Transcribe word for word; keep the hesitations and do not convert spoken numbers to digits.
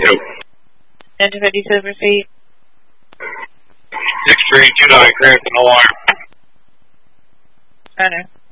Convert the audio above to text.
Yep. ten to fifty-two, proceed. six three two nine, cramping alarm. Center.